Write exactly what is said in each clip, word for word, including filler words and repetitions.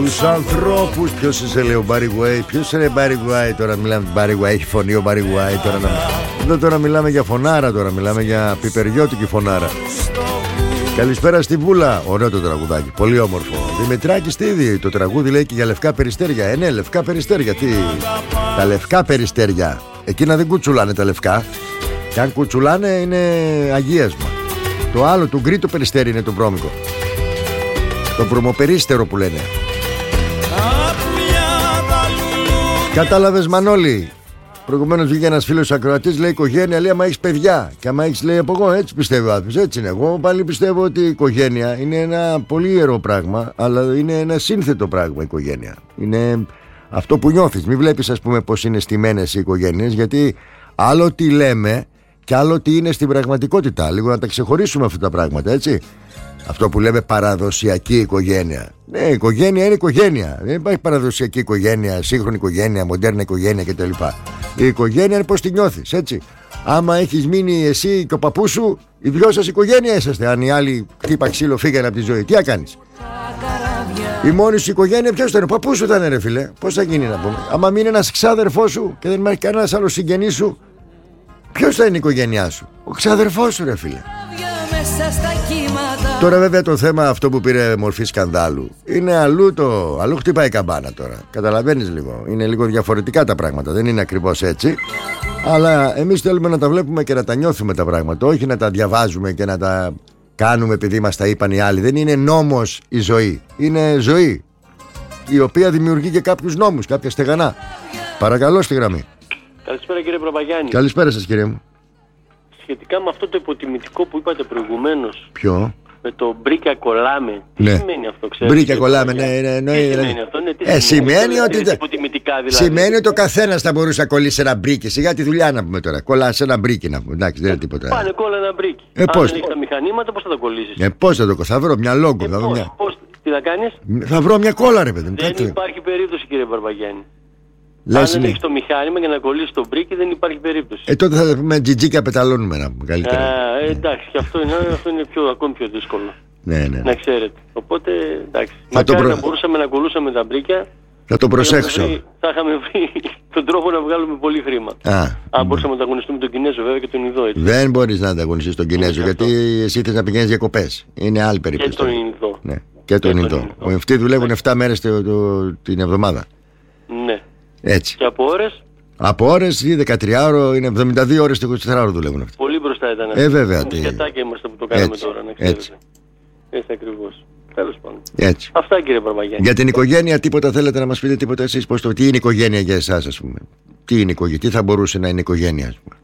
Τους ανθρώπους, ποιος είσαι λέει ο Μπάρι Γουάι, ποιος είναι Μπάρι Γουάι, τώρα μιλάμε για Μπάρι Γουάι, έχει φωνή ο Μπάρι Γουάι, τώρα να... Εδώ τώρα μιλάμε για φωνάρα, τώρα μιλάμε για πιπεριώτικη φωνάρα. Καλησπέρα στη Βούλα, ωραίο το τραγουδάκι, πολύ όμορφο. Δημητράκη Στίδη, το τραγούδι λέει και για λευκά περιστέρια. Ε ναι, λευκά περιστέρια, τι, τα λευκά περιστέρια, εκείνα δεν κουτσουλάνε τα λευκά. Και αν κουτσουλάνε είναι αγίασμα. Το άλλο, του γκρι το περιστέρι είναι το βρώμικο. Το βρωμοπερίστερο που λένε. Κατάλαβες Μανώλη? Προηγουμένως βγήκε ένας φίλος ακροατής, λέει οικογένεια, λέει άμα έχεις παιδιά. Και άμα έχεις, λέει από εγώ, έτσι πιστεύω ο άνθρωπος, έτσι είναι. Εγώ πάλι πιστεύω ότι η οικογένεια είναι ένα πολύ ιερό πράγμα, αλλά είναι ένα σύνθετο πράγμα η οικογένεια. Είναι αυτό που νιώθεις. Μην βλέπεις ας πούμε πως είναι στημένες οι οικογένειες, γιατί άλλο τι λέμε και άλλο τι είναι στην πραγματικότητα. Λίγο να τα ξεχωρίσουμε αυτά τα πράγματα, έτσι. Αυτό που λέμε παραδοσιακή οικογένεια. Ναι, η οικογένεια είναι οικογένεια. Δεν υπάρχει παραδοσιακή οικογένεια, σύγχρονη οικογένεια, μοντέρνα οικογένεια κτλ. Η οικογένεια είναι πως τη νιώθεις, έτσι. Άμα έχεις μείνει εσύ και ο παππούς σου, οι δυο σας οικογένεια είσαστε. Αν οι άλλοι χτύπα ξύλο φύγανε από τη ζωή, τι θα κάνεις? Η μόνη σου οικογένεια ποιος ήταν? Ο παππούς σου ήταν, ρε φίλε. Πώς θα γίνει να πούμε? Άμα μείνει ένας ξάδερφός σου και δεν υπάρχει κανένας άλλος συγγενής σου, ποιος θα είναι η οικογένειά σου? Ο ξάδερφός σου, ρε φίλε. Τώρα βέβαια το θέμα αυτό που πήρε μορφή σκανδάλου είναι αλλού, το, αλλού χτυπάει η καμπάνα τώρα. Καταλαβαίνεις λίγο, είναι λίγο διαφορετικά τα πράγματα, δεν είναι ακριβώς έτσι. Αλλά εμείς θέλουμε να τα βλέπουμε και να τα νιώθουμε τα πράγματα, όχι να τα διαβάζουμε και να τα κάνουμε επειδή μας τα είπαν οι άλλοι. Δεν είναι νόμος η ζωή, είναι ζωή η οποία δημιουργεί και κάποιους νόμους, κάποια στεγανά. Παρακαλώ στη γραμμή. Καλησπέρα κύριε Προπαγιάννη. Καλησπέρα σας κύριε μου. Σχετικά με αυτό το υποτιμητικό που είπατε προηγουμένως. Ποιο? Με το μπρίκια κολλάμε. Ναι. Τι σημαίνει αυτό, ξέρετε? Μπρίκια κολλάμε, ναι, ναι, ναι. Τι σημαίνει αυτό? Ναι, τι ε, σημαίνει, σημαίνει αυτό, ότι. Υποτιμητικά δηλαδή. Σημαίνει ότι ο καθένας θα μπορούσε να κολλήσει ένα μπρίκι. Σιγά τη δουλειά να πούμε τώρα. Κολλάς ένα μπρίκι να πούμε. Εντάξει, δεν είναι τίποτα. Πάνε κόλλα ένα μπρίκι. Ε, Αν πώς? δεν έχεις τα μηχανήματα, πώς θα τα κολλήσεις? Ε, πώς θα το κολλήσω? Θα βρω μια λόγκο. Ε, θα βρω πώς, μια... πώς, τι θα κάνεις? Θα βρω μια κόλλα, ρε παιδί μου. Δεν κάτι... υπάρχει περίπτωση, κύριε Προπαγιάννη. Λες, αν δεν ναι. έχεις το μηχάνημα για να κολλήσεις το μπρίκι, δεν υπάρχει περίπτωση. Ε, τότε θα πούμε τζιτζίκια πεταλώνουμε να πούμε καλύτερα. Ε, εντάξει, και αυτό είναι, αυτό είναι πιο, ακόμη πιο δύσκολο. Ναι, ναι. Να ξέρετε. Οπότε εντάξει. Θα Μακάρι προ... να μπορούσαμε να κολλούσαμε τα μπρίκια. Θα το προσέξω. Βρει, θα είχαμε βρει τον τρόπο να βγάλουμε πολύ χρήμα. Α, Αν μπορούσαμε να ανταγωνιστούμε τον Κινέζο βέβαια και τον Ινδό. Έτσι. Δεν μπορείς να ανταγωνιστείς τον Κινέζο γιατί εσύ θες να πηγαίνεις διακοπές. Είναι άλλη περίπτωση. Και τον Ινδό. Ναι, και τον Ινδό. Αυτοί δουλεύουν επτά μέρες το, το, την εβδομάδα. Ναι. Έτσι. Και από ώρες? Από ώρες ή δεκατρία ώρο είναι εβδομήντα δύο ώρες το είκοσι ώρο δουλεύουν αυτοί. Πολύ μπροστά ήταν. Ε, βέβαια. Τι... Σκετάκια είμαστε που το κάναμε έτσι, τώρα, να ξέρετε. Έτσι. Έτσι ακριβώς. Τέλος πάντων. Έτσι. Αυτά κύριε Προπαγιάννη. Για την οικογένεια τίποτα θέλετε να μας πείτε, τίποτα εσείς? Πώς το, τι είναι οικογένεια για εσάς, ας πούμε? Τι είναι οικογένεια, τι θα μπορούσε να είναι οικογένεια, ας πούμε?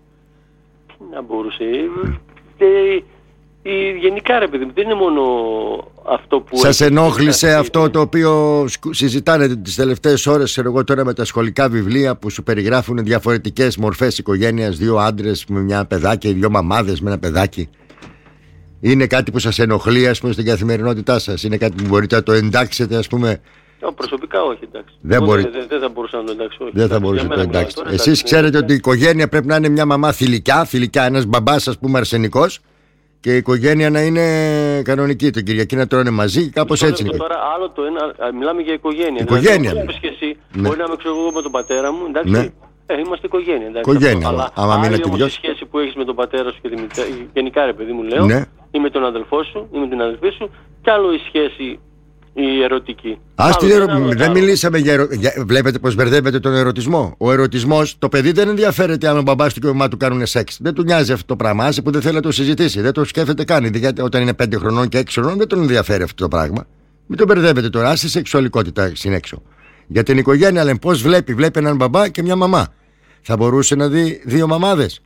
Να μπορούσε. Mm. Ε, η, γενικά ρε παιδί μου, δεν είναι μόνο αυτό που... Σας ενόχλησε αυτό το οποίο συζητάνε τις τελευταίες ώρες, ξέρω εγώ τώρα, με τα σχολικά βιβλία που σου περιγράφουν διαφορετικές μορφές οικογένειας, δύο άντρες με μια παιδάκι, δύο μαμάδες με ένα παιδάκι? Είναι κάτι που σας ενοχλεί, ας πούμε, στην καθημερινότητά σας? Είναι κάτι που μπορείτε να το εντάξετε, ας πούμε? Ω, προσωπικά όχι, εντάξει. Δεν, μπορεί... δεν, δεν θα μπορούσα να το εντάξω. Όχι. Δεν θα μπορούσα να το εντάξω. Εσείς ξέρετε ότι η οικογένεια πρέπει να είναι μια μαμά θηλυκιά, θηλυκιά, ένας μπαμπάς, ας πούμε, αρσενικός, και η οικογένεια να είναι κανονική. Την Κυριακή να τρώνε μαζί, κάπως έτσι είναι. Τώρα άλλο το ένα, μιλάμε για οικογένεια. Οικογένεια. Δηλαδή, όπως και εσύ, ναι. Μπορεί να είμαι ξέρω εγώ με τον πατέρα μου, εντάξει. Ναι. Ε, είμαστε οικογένεια. Εντάξει, οικογένεια, αλλά άμα άλλη όμως η σχέση που έχεις με τον πατέρα σου και τη μητέρα, γενικά ρε παιδί μου λέω, ναι. Ή με τον αδελφό σου, ή με την αδελφή σου, κι άλλο η σχέση η ερωτική. Ας την ερω... Δεν άλλο. Μιλήσαμε για, ερω... για... Βλέπετε πως μπερδεύετε τον ερωτισμό. Ο ερωτισμός, το παιδί δεν ενδιαφέρεται αν ο μπαμπάς του και η μαμά του κάνουν σεξ. Δεν του νοιάζει αυτό το πράγμα. Άσε που δεν θέλει να το συζητήσει. Δεν το σκέφτεται καν. Γιατί όταν είναι πέντε χρονών και έξι χρονών δεν τον ενδιαφέρει αυτό το πράγμα. Μην τον μπερδεύετε τώρα. Άσε σεξουαλικότητα συνέξω. Για την οικογένεια λένε πώς βλέπει. Βλέπει έναν μπαμπά και μια μαμά. Θα μπορούσε να δει δύο μαμάδες?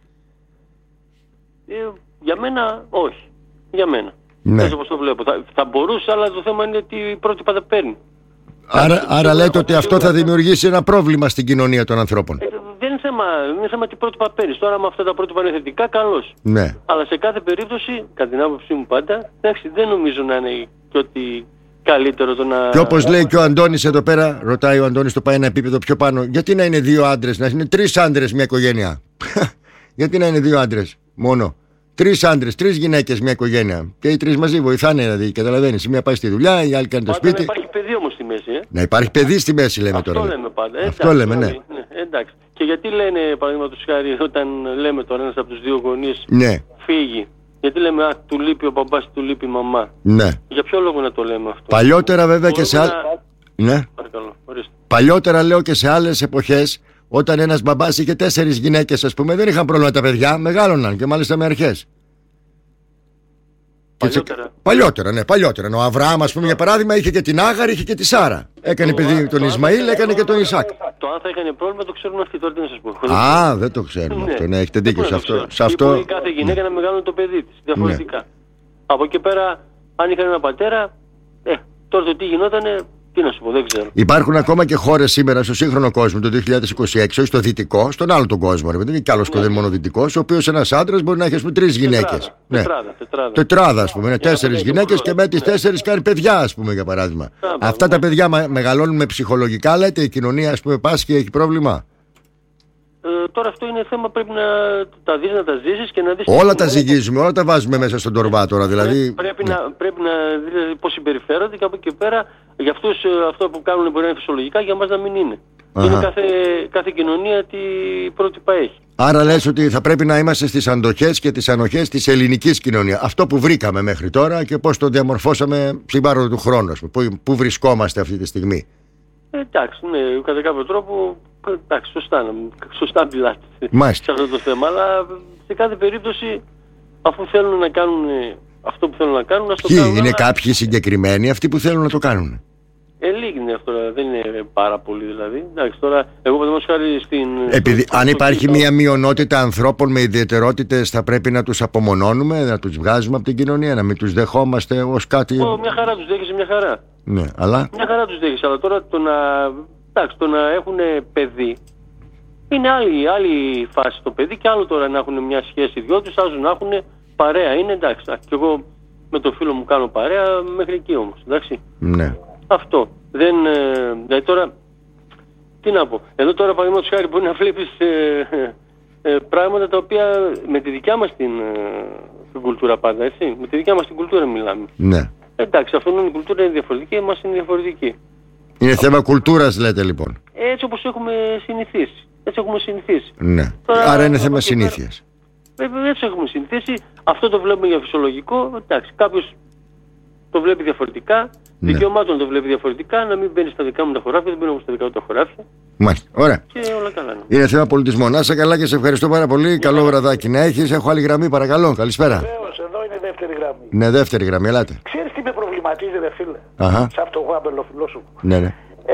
Ε, για μένα όχι. Για μένα. Ναι. Έτσι όπως το βλέπω. Θα, θα μπορούσε, αλλά το θέμα είναι ότι η πρότυπα δεν παίρνει. Άρα, άρα λέτε ότι αυτό θα δημιουργήσει ένα πρόβλημα στην κοινωνία των ανθρώπων. Ε, δεν είναι θέμα, είναι θέμα τι πρότυπα παίρνεις. Τώρα με αυτά τα πρότυπα είναι θετικά, καλώς. Ναι. Αλλά σε κάθε περίπτωση, κατά την άποψή μου πάντα, εντάξει, δεν νομίζω να είναι και ότι καλύτερο το να... Και όπως λέει και ο Αντώνης εδώ πέρα, ρωτάει ο Αντώνης, το πάει ένα επίπεδο πιο πάνω, γιατί να είναι δύο άντρες, να είναι τρεις άντρες μια οικογένεια? Γιατί να είναι δύο άντρες μόνο? Τρεις άντρες, τρεις γυναίκες μια οικογένεια. Και οι τρεις μαζί βοηθάνε, δηλαδή, καταλαβαίνεις. Η μία πάει στη δουλειά, η άλλη κάνει το πάντα σπίτι. Υπάρχει παιδί όμως στη μέση. Ε. Να υπάρχει παιδί στη μέση, λέμε αυτό τώρα. Αυτό λέμε πάντα. Ε, αυτό εντάξει, λέμε, ναι. ναι. Εντάξει. Και γιατί λένε, παραδείγματος χάρη, όταν λέμε τώρα ένας από τους δύο γονείς ναι. φύγει, γιατί λέμε α, του λείπει ο μπαμπάς, του λείπει η μαμά. Ναι. Για ποιο λόγο να το λέμε αυτό? Παλιότερα βέβαια Μπορούμε και σε άλλες... να... Ναι. Παρακαλώ, ορίστε. Παλιότερα λέω και σε άλλες εποχές, όταν ένας μπαμπάς είχε τέσσερις γυναίκες, ας πούμε, δεν είχαν πρόβλημα τα παιδιά, μεγάλωναν και μάλιστα με αρχές. Παλιότερα. Και... Παλιότερα, ναι, παλιότερα. Ο Αβραάμ, ας πούμε, για παράδειγμα, είχε και την Άγαρ, είχε και τη Σάρα. Έκανε το, παιδί το, τον το Ισμαήλ, το έκανε και τον Ισάκ. Το αν θα έκανε πρόβλημα το ξέρουν αυτοί, τώρα τι να σας πω. Α, δεν το ξέρουμε ναι. αυτό, ναι, έχετε δίκιο σε αυτό. Σε αυτό... αυτό... Μπορεί κάθε γυναίκα ναι. να μεγαλώνει το παιδί της, διαφορετικά. Ναι. Από εκεί πέρα, αν είχαν ένα πατέρα, ε, τώρα το τι γινότανε, τι να σου πω, δεν ξέρω. Υπάρχουν ακόμα και χώρες σήμερα στο σύγχρονο κόσμο το δύο χιλιάδες είκοσι έξι, όχι στο δυτικό, στον άλλο τον κόσμο. Δεν είναι κι άλλο ναι. μόνο δυτικό, ο οποίο ένας άντρας μπορεί να έχει, ας πούμε, τρεις γυναίκες. Ναι. Τετράδα, τετράδα. Τετράδα, ας πούμε. Είναι τέσσερις γυναίκες και με τις τέσσερις κάνει παιδιά, ας πούμε, για παράδειγμα. Άρα, αυτά ναι. τα παιδιά μεγαλώνουν με ψυχολογικά, λέτε, η κοινωνία, ας πούμε, πάσχει και έχει πρόβλημα. Ε, τώρα αυτό είναι θέμα, πρέπει να τα δεις, να τα ζήσεις και να δεις... Όλα τα ζυγίζουμε, όλα τα βάζουμε μέσα στον τορβά τώρα, δηλαδή... Πρέπει, ναι. να, πρέπει να δεις πώς συμπεριφέρονται και από εκεί πέρα για αυτούς αυτό που κάνουν μπορεί να είναι φυσιολογικά, για μας να μην είναι. Είναι κάθε, κάθε κοινωνία τι πρότυπα έχει. Άρα λες ότι θα πρέπει να είμαστε στις αντοχές και τις ανοχές της ελληνικής κοινωνίας. Αυτό που βρήκαμε μέχρι τώρα και πώς το διαμορφώσαμε στην πάροδο του χρόνου, που, που βρισκόμαστε αυτή τη στιγμή. Ε, εντάξει, ναι, κατά κάποιο τρόπο, εντάξει, σωστά, σωστά μιλάτε σε αυτό το θέμα, αλλά σε κάθε περίπτωση, αφού θέλουν να κάνουν αυτό που θέλουν να κάνουν, να το Ποιοι κάνουν. Είναι αλλά... κάποιοι συγκεκριμένοι αυτοί που θέλουν να το κάνουν. Ε, λίγοι είναι αυτό, δεν είναι πάρα πολύ δηλαδή. Εντάξει, τώρα, εγώ παραδείγματος χάρη στην... Επειδή, στο, αν στο υπάρχει κύριο... μια μειονότητα ανθρώπων με ιδιαιτερότητες, θα πρέπει να τους απομονώνουμε, να τους βγάζουμε από την κοινωνία, να μην τους δεχόμαστε ως κάτι... Oh, μια χαρά τους δέχεσαι, μια χαρά. Ναι, αλλά... Μια χαρά τους δέχεσαι, αλλά τώρα το να, εντάξει, το να έχουν παιδί είναι άλλη, άλλη φάση το παιδί και άλλο τώρα να έχουν μια σχέση δυο τους, άλλο να έχουν παρέα. Είναι εντάξει, και εγώ με το φίλο μου κάνω παρέα μέχρι εκεί όμως, εντάξει. Ναι. Αυτό. Δεν, ε, δηλαδή τώρα, τι να πω, εδώ τώρα παραδείγματος χάρη μπορεί να βλέπεις ε, ε, πράγματα τα οποία με τη δικιά μας την, ε, την κουλτούρα πάντα, έτσι, με τη δικιά μας την κουλτούρα μιλάμε. Ναι. Εντάξει, αυτόν η κουλτούρα είναι διαφορετική, εμάς είναι διαφορετική. Είναι θέμα αυτό... κουλτούρας λέτε λοιπόν. Έτσι όπως έχουμε συνηθίσει. Έτσι έχουμε συνηθίσει. Ναι. Τώρα, άρα είναι θέμα συνήθειας. Βέβαια έτσι έχουμε συνηθίσει, αυτό το βλέπουμε για φυσιολογικό, εντάξει, κάποιος το βλέπει διαφορετικά. Ναι. Δικαιωμάτων το βλέπει διαφορετικά, να μην μπαίνει στα δικά μου τα χωράφια, δεν μπαίνω στα δικά μου τα χωράφια. Μάλιστα, ωραία. Και όλα καλά. Ναι. Είναι θέμα πολιτισμού. Να είσαι καλά και σε ευχαριστώ πάρα πολύ. Yeah. Καλό βραδάκι να έχεις. Έχω άλλη γραμμή, παρακαλώ. Καλησπέρα. Βεβαίως, εδώ είναι δεύτερη γραμμή. Ναι, δεύτερη γραμμή, ελάτε. Ξέρεις τι με προβληματίζει, ρε φίλε. Αχα. Σε αυτό το γάμπελο φιλόσοφο. Ναι, ναι. Ε,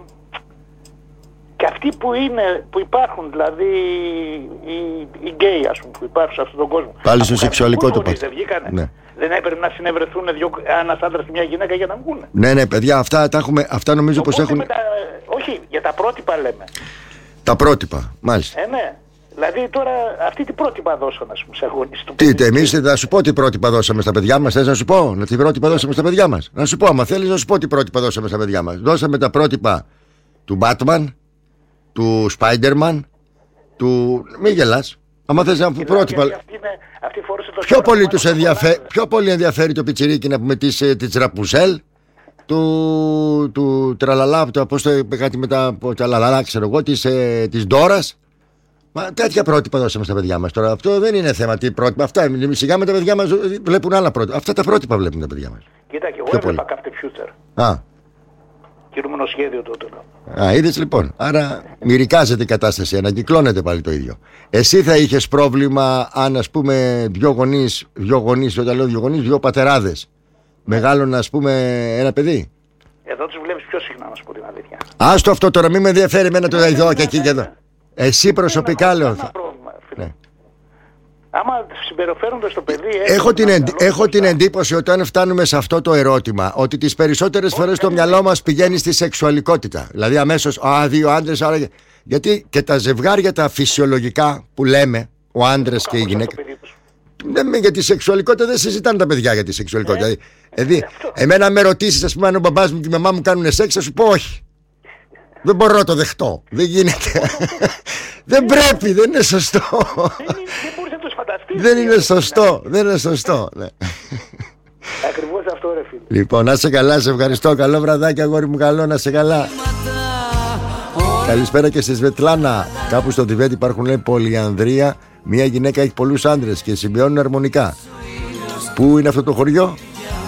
και αυτοί που είναι, που υπάρχουν, δηλαδή οι, οι γκέι, ας πούμε, που υπάρχουν σε αυτόν τον κόσμο. Πάλι στο σεξουαλικό το δεν βγήκανε. Ναι. Δεν έπρεπε να συνευρεθούν δύο, ένας άντρας και μια γυναίκα για να βγουν. Ναι, ναι, παιδιά, αυτά, τα έχουμε, αυτά νομίζω πως έχουν... Τα, όχι, για τα πρότυπα λέμε. Τα πρότυπα, μάλιστα. Ε, ναι. Δηλαδή τώρα αυτοί τι πρότυπα δώσαν, ας πούμε, σε αγωνίες του. Τι, εμείς θα σου πω τι πρότυπα δώσαμε στα παιδιά μας. Θες να σου πω, να τι πρότυπα δώσαμε στα παιδιά μας. Να σου πω, άμα θέλεις να σου πω τι πρότυπα δώσαμε στα παιδιά μας. Δώσαμε τα πρότυπα του Batman, του Spider-Man, του... Μη γελάς. Άμα θες να πρότυπα... Αυτή είναι, αυτή το πιο, πολύ τους ενδιαφε... πιο πολύ ενδιαφέρει το πιτσιρίκι να πούμε της, της Ραπουνσέλ, του, του τραλαλά, το, πώς το είπε κάτι μετά, τραλαλά, ξέρω εγώ, της, ε, της Ντόρας. Μα τέτοια πρότυπα δώσαμε στα παιδιά μας. Τώρα αυτό δεν είναι θέμα τι πρότυπα. Αυτά σιγά με τα παιδιά μας βλέπουν άλλα πρότυπα. Αυτά τα πρότυπα βλέπουν τα παιδιά μας. Κοίτα, και εγώ έβλεπα Captain Future. Α. Κινούμενο σχέδιο τότε. Α, είδες λοιπόν. Άρα μυρικάζεται η κατάσταση, ανακυκλώνεται πάλι το ίδιο. Εσύ θα είχες πρόβλημα αν, ας πούμε, δυο γονείς, δυο γονείς, όταν λέω δυο γονείς, δυο πατεράδες μεγάλων, ας πούμε, ένα παιδί. Εδώ τους βλέπεις πιο συχνά, να σου πω την αλήθεια. Άστο αυτό τώρα, μην με ενδιαφέρει εμένα το εδώ και εκεί και εδώ. Εσύ προσωπικά λέω. Θα... Ναι. Άμα συμπεριφέρονται στο παιδί... Έχω, την, εντ... έχω την εντύπωση ότι όταν φτάνουμε σε αυτό το ερώτημα, ότι τις περισσότερες φορές το μυαλό μας πηγαίνει στη σεξουαλικότητα. Δηλαδή αμέσως, α, δύο άντρες, άρα... Γιατί και τα ζευγάρια τα φυσιολογικά που λέμε, ο άντρας και η γυναίκα... Ναι, για τη σεξουαλικότητα δεν συζητάνε τα παιδιά για τη σεξουαλικότητα. Ε, δηλαδή, εμένα με ρωτήσεις, ας πούμε, αν ο μπαμπάς μου και η μαμά μου κάνουν σεξ, θα σου πω όχι. Δεν μπορώ να το δεχτώ. Δεν γίνεται. Δεν πρέπει, δεν είναι σωστό. Δεν μπορείς να το φανταστείς. Δεν είναι σωστό, δεν είναι σωστό. Ναι. Ακριβώς αυτό, ρε φίλε. Λοιπόν, να σε καλά, σε ευχαριστώ. Καλό βραδάκι, αγόρι μου, καλό, να σε καλά. Καλησπέρα και στη Σβετλάνα. Κάπου στο Τιβέτ υπάρχουν, λέει, πολυανδρία. Μία γυναίκα έχει πολλούς άντρες και συμπιώνουν αρμονικά. Πού είναι αυτό το χωριό?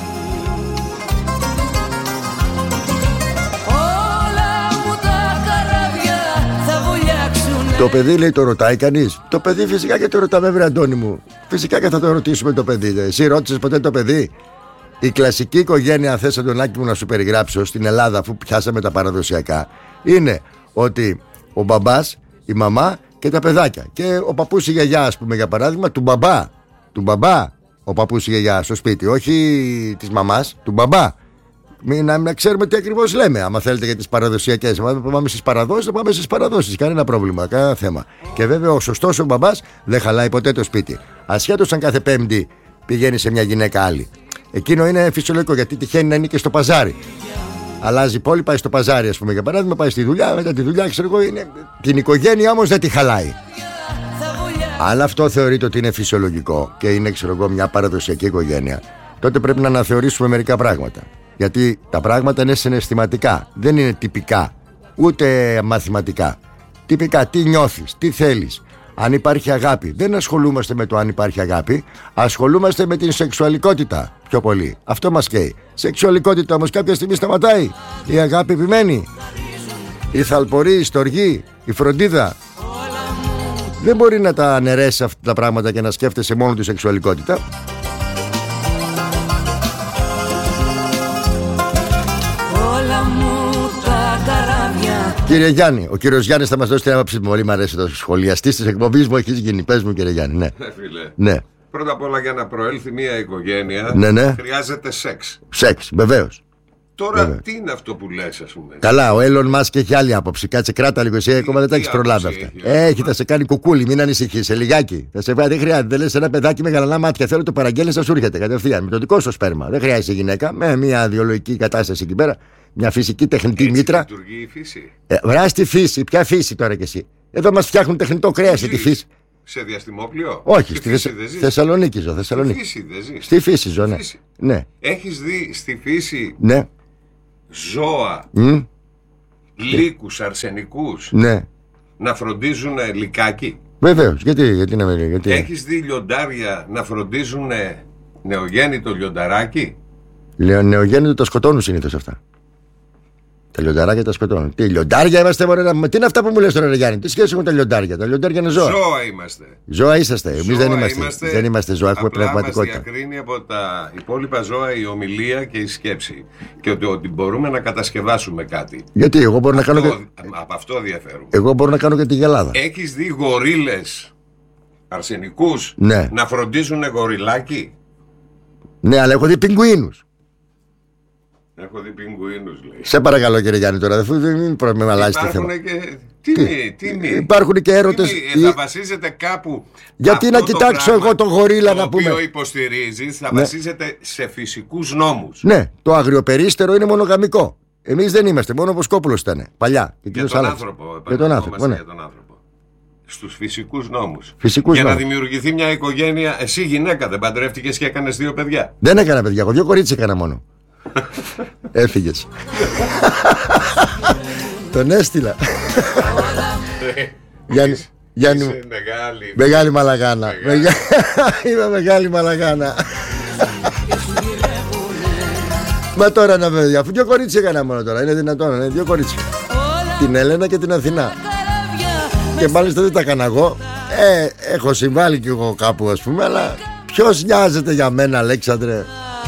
Το παιδί, λέει, το ρωτάει κανείς? Το παιδί φυσικά και το ρωτάμε, βρε Αντώνη μου. Φυσικά και θα το ρωτήσουμε το παιδί. Εσύ ρώτησες ποτέ το παιδί? Η κλασική οικογένεια, αν θες, Αντωνάκη μου, να σου περιγράψω στην Ελλάδα, αφού πιάσαμε τα παραδοσιακά, είναι ότι ο μπαμπάς, η μαμά και τα παιδάκια. Και ο παππούς, η γιαγιά, ας πούμε, για παράδειγμα, του μπαμπά. Του μπαμπά ο παππούς, η γιαγιά στο σπίτι, όχι της μαμάς, του μπαμπά. Μην, να, να ξέρουμε τι ακριβώς λέμε. Άμα θέλετε για τις παραδοσιακές, άμα πάμε στις παραδόσεις, θα πάμε στις παραδόσεις. Κανένα πρόβλημα, κανένα θέμα. Και βέβαια ο σωστός ο μπαμπάς δεν χαλάει ποτέ το σπίτι. Ασχέτως αν κάθε Πέμπτη πηγαίνει σε μια γυναίκα άλλη. Εκείνο είναι φυσιολογικό, γιατί τυχαίνει να είναι και στο παζάρι. Αλλάζει πόλη, πάει στο παζάρι, ας πούμε, για παράδειγμα, πάει στη δουλειά. Μετά τη δουλειά, ξέρω εγώ, είναι... την οικογένεια όμως δεν τη χαλάει. Αν αυτό θεωρείται ότι είναι φυσιολογικό και είναι, ξέρω εγώ, μια παραδοσιακή οικογένεια, τότε πρέπει να αναθεωρήσουμε μερικά πράγματα. Γιατί τα πράγματα είναι συναισθηματικά, δεν είναι τυπικά, ούτε μαθηματικά. Τυπικά, τι νιώθεις, τι θέλεις, αν υπάρχει αγάπη. Δεν ασχολούμαστε με το αν υπάρχει αγάπη, ασχολούμαστε με την σεξουαλικότητα πιο πολύ. Αυτό μας καίει. Σεξουαλικότητα όμως κάποια στιγμή σταματάει. Η αγάπη επιμένει. Η θαλπορή, η στοργή, η φροντίδα. Δεν μπορεί να τα αναιρέσει αυτά τα πράγματα και να σκέφτεσαι μόνο τη σεξουαλικότητα. Κύριε Γιάννη, ο κύριος Γιάννης θα μας δώσει την άποψη που πολύ μου αρέσει, το σχολιαστής της εκπομπής μου. Έχεις γίνει, πες μου, κύριε Γιάννη. Ναι, ναι, φίλε. Ναι. Πρώτα απ' όλα, για να προέλθει μια οικογένεια, ναι, ναι, χρειάζεται σεξ. Σεξ, βεβαίως. Τώρα, βέβαια, τι είναι αυτό που λες, ας πούμε? Καλά, ο Έλλον Μάσκ έχει άλλη άποψη. Κάτσε, κράτα λίγο, εσύ ακόμα δεν τα έχεις προλάβει αυτά. Έχει, θα σε κάνει κουκούλι, μην ανησυχείς, σε λιγάκι. Θα σε βγάλει, δεν χρειάζεται. Δεν λες ένα παιδάκι με γαλανά μάτια. Θέλω το παραγγέλνει, θα σου έρχεται κατευθείαν. Με το δικό σου σπέρμα. Δεν χρειάζεται γυναίκα, με μια βιολογική κατάσταση εκεί πέρα. Μια φυσική τεχνητή έτσι μήτρα. Λειτουργεί η φύση. Ε, βράς τη φύση, ποια φύση τώρα κι εσύ? Εδώ μας φτιάχνουν τεχνητό κρέας τη φύση. Σε διαστημόπλιο? Όχι, στη Θεσ... Θεσσαλονίκη ζω. Θεσσαλονίκη. Στη φύση δεν ζεις? Στη φύση ζω, ναι. Φύση. Ναι. Έχεις δει στη φύση, ναι, ζώα, mm, λύκους, αρσενικούς, ναι, να φροντίζουν λυκάκι? βεβαίως, γιατί, γιατί να μην, γιατί... Έχεις δει λιοντάρια να φροντίζουν νεογέννητο λιονταράκι? Λέω, νεογέννητο τα σκοτώνουν συνήθως αυτά. Τα λιονταράκια τα σκοτώνουν. Τι λιοντάρια είμαστε, μωρέ? Τι είναι αυτά που μου λες τώρα, ρε Γιάννη? Τι σχέση έχουν τα λιοντάρια? Τα λιοντάρια είναι ζώα. Ζώα είμαστε. Ζώα είσαστε. Εμείς δεν είμαστε. είμαστε. Δεν είμαστε ζώα, έχουμε απλά πνευματικότητα. Μας διακρίνει από τα υπόλοιπα ζώα η ομιλία και η σκέψη. Και ότι, ότι μπορούμε να κατασκευάσουμε κάτι. Γιατί εγώ μπορώ αυτό, να κάνω. Και... από αυτό διαφέρουμε. Εγώ μπορώ να κάνω και τη γελάδα. Έχεις δει γορίλες αρσενικούς, ναι, να φροντίζουν γοριλάκι? Ναι, αλλά έχω δει πιγκουίνους. Έχω δει πιγκουίνους, λέει. Σε παρακαλώ, κύριε Γιάννη, τώρα δεν πρέπει να αλλάζει το θέμα. Και... Τι, τι, τι μη. Υπάρχουν και έρωτες. Τι, θα βασίζεται κάπου. Γιατί να κοιτάξω εγώ τον γορίλα να πούμε? Το οποίο υποστηρίζεις θα ναι, βασίζεται σε φυσικούς νόμους. Ναι, το αγριοπερίστερο είναι μονογαμικό. Εμείς δεν είμαστε, μόνο ο Βοσκόπουλος ήταν παλιά. Και για, τον άνθρωπο, για τον άνθρωπο. Ναι. Για τον άνθρωπο. Στους φυσικούς νόμους. Φυσικούς για νόμους. Να δημιουργηθεί μια οικογένεια. Εσύ γυναίκα δεν παντρεύτηκες και έκανες δύο παιδιά? Δεν έκανα παιδιά, εγώ δύο κορίτσια έκανα μόνο. Έφυγες. Τον έστειλα. Γιάννη, Γιάννη, είσαι μεγάλη, μεγάλη μαλαγάνα. Μεγάλη. Είμαι μεγάλη μαλαγάνα. Μα τώρα να παιδιά, αφού δύο κορίτσια έκανα μόνο τώρα. Είναι δυνατόν, είναι δύο κορίτσια. Την Έλενα και την Αθηνά. Και μάλιστα δεν τα έκανα εγώ. Ε, έχω συμβάλει κι εγώ κάπου, ας πούμε. Αλλά ποιος νοιάζεται για μένα, Αλέξανδρε?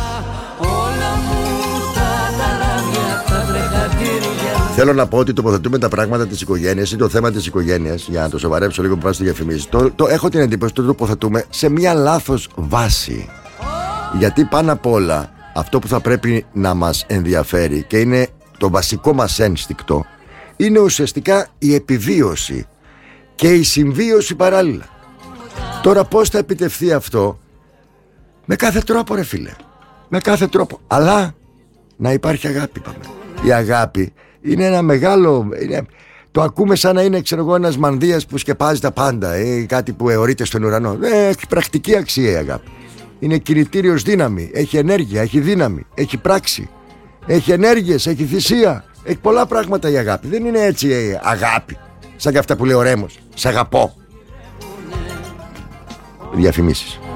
Θέλω να πω ότι τοποθετούμε τα πράγματα της οικογένειας ή το θέμα της οικογένειας, για να το σοβαρέψω λίγο που πας στο διαφημίζει. Το, το, έχω την εντύπωση ότι το τοποθετούμε σε μια λάθος βάση. Γιατί πάνω απ' όλα αυτό που θα πρέπει να μας ενδιαφέρει και είναι το βασικό μας ένστικτο, είναι ουσιαστικά η επιβίωση και η συμβίωση παράλληλα. Τώρα πώς θα επιτευχθεί αυτό? Με κάθε τρόπο, ρε φίλε. Με κάθε τρόπο. Αλλά να υπάρχει αγάπη, πάμε. Η αγάπη είναι ένα μεγάλο... Είναι, το ακούμε σαν να είναι, ξέρω εγώ, ένας μανδύας που σκεπάζει τα πάντα, ή κάτι που αιωρείται στον ουρανό. Ε, έχει πρακτική αξία η αγάπη. Είναι κινητήριος δύναμη. Έχει ενέργεια, έχει δύναμη, έχει πράξη. Έχει ενέργειες, έχει θυσία. Έχει πολλά πράγματα η αγάπη. Δεν είναι έτσι η αγάπη σαν και αυτά που λέει ο Ρέμος. Σ' αγαπώ. Διαφημίσεις.